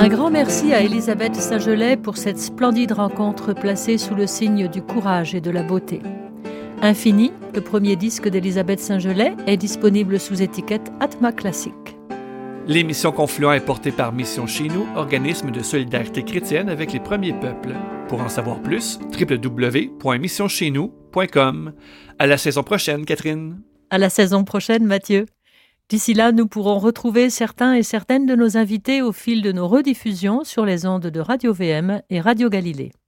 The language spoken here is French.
Un grand merci à Elisabeth Saint-Gelais pour cette splendide rencontre placée sous le signe du courage et de la beauté. Infini, le premier disque d'Elisabeth Saint-Gelais, est disponible sous étiquette Atma Classique. L'émission Confluent est portée par Mission Chez Nous, organisme de solidarité chrétienne avec les premiers peuples. Pour en savoir plus, www.missioncheznous.com. À la saison prochaine, Catherine. À la saison prochaine, Mathieu. D'ici là, nous pourrons retrouver certains et certaines de nos invités au fil de nos rediffusions sur les ondes de Radio VM et Radio Galilée.